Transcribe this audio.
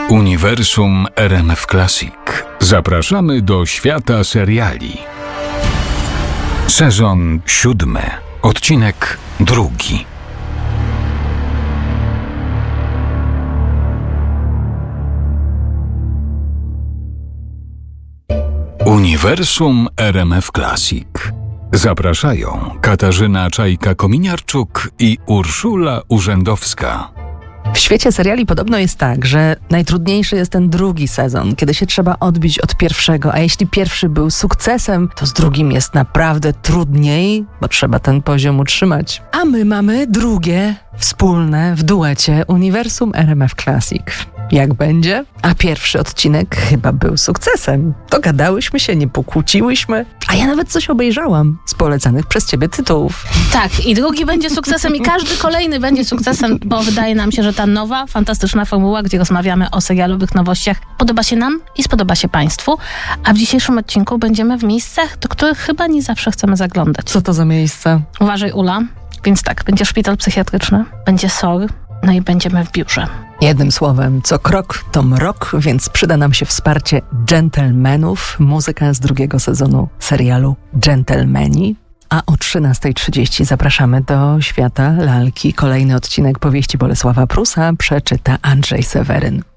Uniwersum RMF Classic. Zapraszamy do świata seriali. Sezon 7. Odcinek 2. Uniwersum RMF Classic. Zapraszają Katarzyna Czajka-Kominiarczuk i Urszula Urzędowska. W świecie seriali podobno jest tak, że najtrudniejszy jest ten drugi sezon, kiedy się trzeba odbić od pierwszego, a jeśli pierwszy był sukcesem, to z drugim jest naprawdę trudniej, bo trzeba ten poziom utrzymać. A my mamy drugie, wspólne, w duecie Uniwersum RMF Classic. Jak będzie? A pierwszy odcinek chyba był sukcesem. Dogadałyśmy się, nie pokłóciłyśmy, a ja nawet coś obejrzałam z polecanych przez ciebie tytułów. Tak, i drugi będzie sukcesem i każdy kolejny będzie sukcesem, bo wydaje nam się, że ta nowa, fantastyczna formuła, gdzie rozmawiamy o serialowych nowościach, podoba się nam i spodoba się Państwu, a w dzisiejszym odcinku będziemy w miejscach, do których chyba nie zawsze chcemy zaglądać. Co to za miejsce? Uważaj, Ula. Więc tak, będzie szpital psychiatryczny, będzie SOR, no i będziemy w biurze. Jednym słowem, co krok to mrok, więc przyda nam się wsparcie Gentlemanów, muzyka z drugiego sezonu serialu Gentlemani. A o 13:30 zapraszamy do świata lalki. Kolejny odcinek powieści Bolesława Prusa przeczyta Andrzej Seweryn.